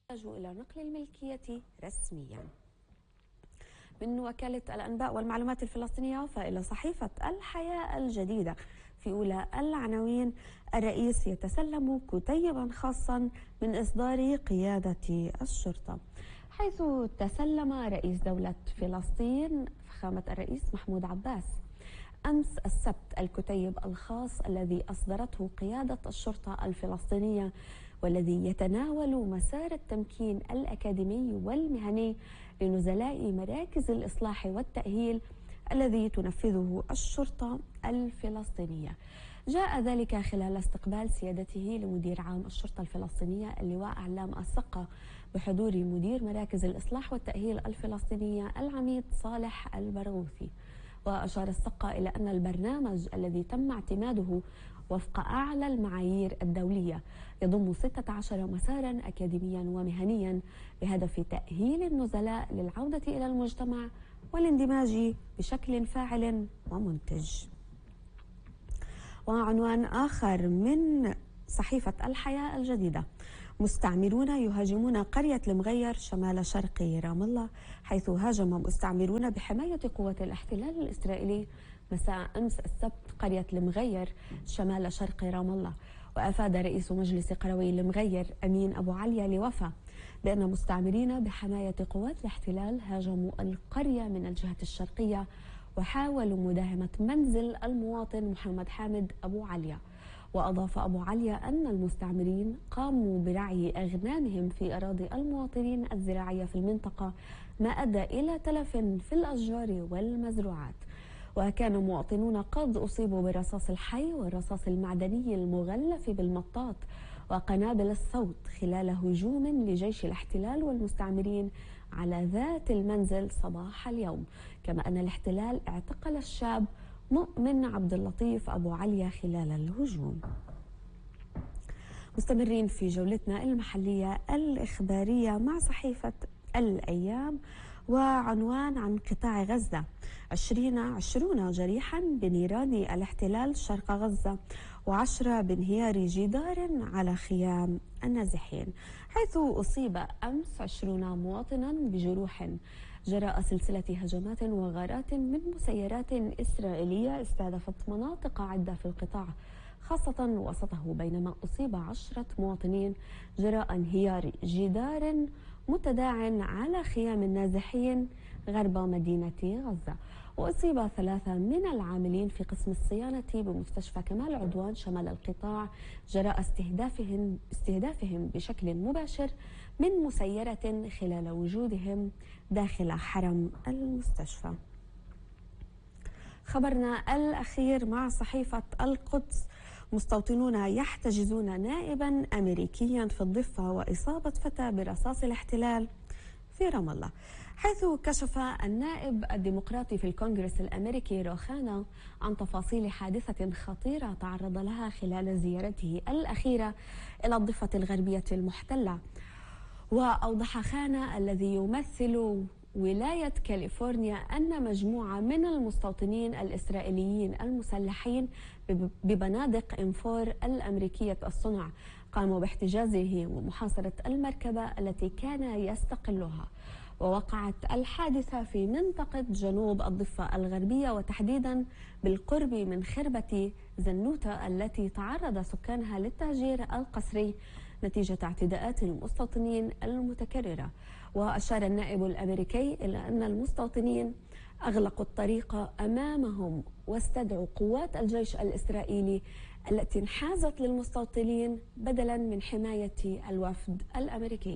إلى نقل الملكية رسميا. من وكالة الأنباء والمعلومات الفلسطينية فإلى صحيفة الحياة الجديدة. في أولى العناوين: الرئيس يتسلم كتيبا خاصا من إصدار قيادة الشرطة، حيث تسلم رئيس دولة فلسطين فخامة الرئيس محمود عباس أمس السبت الكتيب الخاص الذي أصدرته قيادة الشرطة الفلسطينية، والذي يتناول مسار التمكين الأكاديمي والمهني لنزلاء مراكز الإصلاح والتأهيل الذي تنفذه الشرطة الفلسطينية. جاء ذلك خلال استقبال سيادته لمدير عام الشرطة الفلسطينية اللواء أعلام السقة بحضور مدير مراكز الإصلاح والتأهيل الفلسطينية العميد صالح البرغوثي. وأشار السقة إلى أن البرنامج الذي تم اعتماده وفق أعلى المعايير الدولية يضم 16 مسارا أكاديميا ومهنيا بهدف تأهيل النزلاء للعودة إلى المجتمع والاندماج بشكل فاعل ومنتج. وعنوان آخر من صحيفة الحياة الجديدة: مستعمرون يهاجمون قرية المغير شمال شرق رام الله، حيث هاجم مستعمرون بحماية قوات الاحتلال الإسرائيلي مساء أمس السبت قرية المغير شمال شرق رام الله. وأفاد رئيس مجلس قروي المغير أمين أبو عليا لوفا بأن مستعمرين بحماية قوات الاحتلال هاجموا القرية من الجهة الشرقية وحاولوا مداهمة منزل المواطن محمد حامد أبو عليا. وأضاف أبو عليا أن المستعمرين قاموا برعي أغنامهم في أراضي المواطنين الزراعية في المنطقة، ما أدى إلى تلف في الأشجار والمزروعات. وكان مواطنون قد أصيبوا بالرصاص الحي والرصاص المعدني المغلف بالمطاط وقنابل الصوت خلال هجوم لجيش الاحتلال والمستعمرين على ذات المنزل صباح اليوم. كما أن الاحتلال اعتقل الشاب مؤمن عبد اللطيف أبو عليا خلال الهجوم. مستمرين في جولتنا المحلية الإخبارية مع صحيفة الأيام، وعنوان عن قطاع غزة: 20 جريحا بنيران الاحتلال شرق غزة، و10 بانهيار جدار على خيام النازحين، حيث أصيب أمس 20 مواطنا بجروح جراء سلسلة هجمات وغارات من مسيرات إسرائيلية استهدفت مناطق عدة في القطاع، خاصة وسطه، بينما أصيب 10 مواطنين جراء انهيار جدار متداع على خيام النازحين غرب مدينة غزة. وأصيب 3 من العاملين في قسم الصيانة بمستشفى كمال عدوان شمال القطاع جراء استهدافهم بشكل مباشر من مسيرة خلال وجودهم داخل حرم المستشفى. خبرنا الأخير مع صحيفة القدس: مستوطنون يحتجزون نائبا أمريكيا في الضفة وإصابة فتى برصاص الاحتلال في رام الله، حيث كشف النائب الديمقراطي في الكونغرس الأمريكي روخانا عن تفاصيل حادثة خطيرة تعرض لها خلال زيارته الأخيرة إلى الضفة الغربية المحتلة. وأوضح خانا الذي يمثل ولاية كاليفورنيا أن مجموعة من المستوطنين الإسرائيليين المسلحين ببنادق إنفور الأمريكية الصنع قاموا باحتجازه ومحاصرة المركبة التي كان يستقلها. ووقعت الحادثة في منطقة جنوب الضفة الغربية، وتحديدا بالقرب من خربة زنوتة التي تعرض سكانها للتهجير القسري نتيجة اعتداءات المستوطنين المتكررة. وأشار النائب الأمريكي إلى أن المستوطنين أغلقوا الطريق أمامهم واستدعوا قوات الجيش الإسرائيلي التي انحازت للمستوطنين بدلا من حماية الوفد الأمريكي.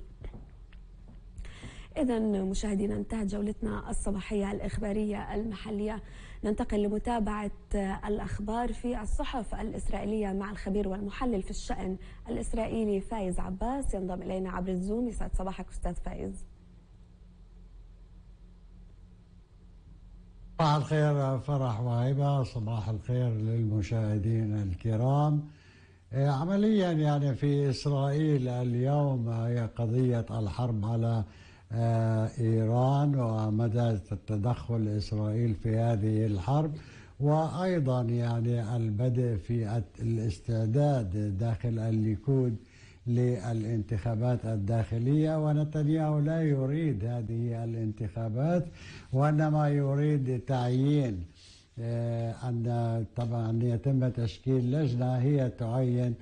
إذن مشاهدينا، انتهت جولتنا الصباحية الإخبارية المحلية. ننتقل لمتابعة الأخبار في الصحف الإسرائيلية مع الخبير والمحلل في الشأن الإسرائيلي فايز عباس، ينضم إلينا عبر الزوم. يسعد صباحك أستاذ فايز. صباح الخير فرح وهبة، صباح الخير للمشاهدين الكرام. عمليا يعني في إسرائيل اليوم هي قضية الحرب على إيران ومدى تدخل إسرائيل في هذه الحرب، وأيضا يعني البدء في الاستعداد داخل الليكود للانتخابات الداخلية، ونتنياهو لا يريد هذه الانتخابات، وإنما يريد تعيين أن طبعا يتم تشكيل لجنة هي تعين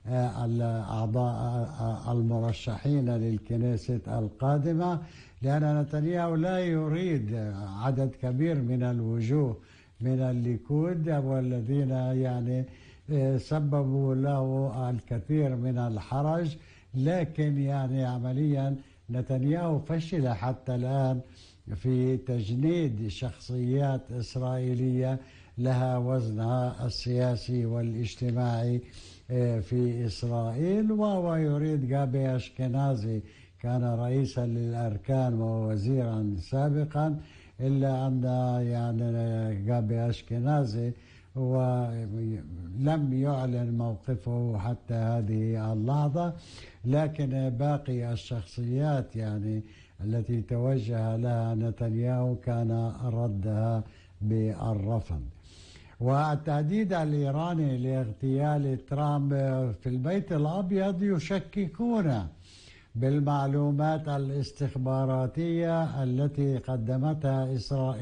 الأعضاء المرشحين للكنيسة القادمة، لأن نتنياهو لا يريد عدد كبير من الوجوه من الليكود والذين يعني سببوا له الكثير من الحرج. لكن يعني عمليا نتنياهو فشل حتى الآن في تجنيد شخصيات إسرائيلية لها وزنها السياسي والاجتماعي في إسرائيل. وهو يريد جابي أشكنازي، كان رئيسا للأركان ووزيرا سابقا، إلا أن يعني جابي أشكنازي ولم يعلن موقفه حتى هذه اللحظة. لكن باقي الشخصيات يعني التي توجه لها نتنياهو كان ردها بالرفض. والتهديد الإيراني لاغتيال ترامب في البيت الأبيض يشككون بالمعلومات الاستخباراتية التي قدمتها إسرائيل